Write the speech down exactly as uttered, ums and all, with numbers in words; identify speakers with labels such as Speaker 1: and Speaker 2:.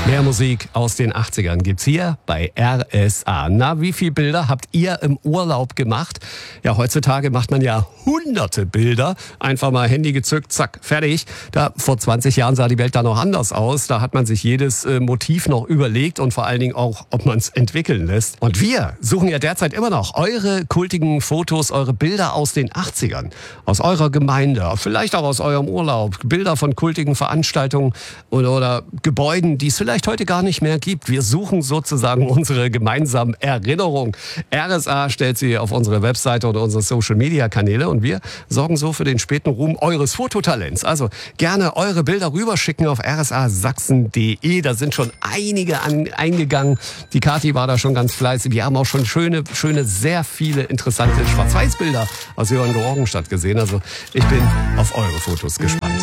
Speaker 1: Mehr Musik aus den achtzigern gibt's hier bei R S A. Na, wie viele Bilder habt ihr im Urlaub gemacht? Ja, heutzutage macht man ja hunderte Bilder. Einfach mal Handy gezückt, zack, fertig. Da, vor zwanzig Jahren sah die Welt da noch anders aus. Da hat man sich jedes äh, Motiv noch überlegt und vor allen Dingen auch, ob man es entwickeln lässt. Und wir suchen ja derzeit immer noch eure kultigen Fotos, eure Bilder aus den achtzigern. Aus eurer Gemeinde, vielleicht auch aus eurem Urlaub. Bilder von kultigen Veranstaltungen oder, oder Gebäuden, die es vielleicht heute gar nicht mehr gibt. Wir suchen sozusagen unsere gemeinsamen Erinnerungen. R S A stellt sie auf unsere Webseite oder unsere Social-Media-Kanäle und wir sorgen so für den späten Ruhm eures Fototalents. Also gerne eure Bilder rüberschicken auf r s a sachsen punkt d e. Da sind schon einige an, eingegangen. Die Kathi war da schon ganz fleißig. Wir haben auch schon schöne, schöne, sehr viele interessante Schwarz-Weiß-Bilder aus Jörn Georgenstadt gesehen. Also ich bin auf eure Fotos gespannt.